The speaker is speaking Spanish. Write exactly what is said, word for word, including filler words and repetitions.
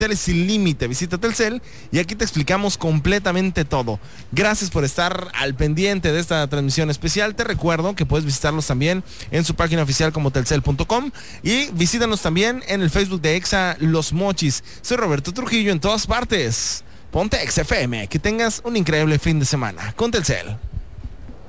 sin límite. Visita Telcel y aquí te explicamos completamente todo. Gracias por estar al pendiente de esta transmisión especial. Te recuerdo que puedes visitarlos también en su página oficial como telcel punto com y visítanos también en el Facebook de Exa Los Mochis. Soy Roberto Trujillo en todas partes. Ponte Exa F M. Que tengas un increíble fin de semana con Telcel.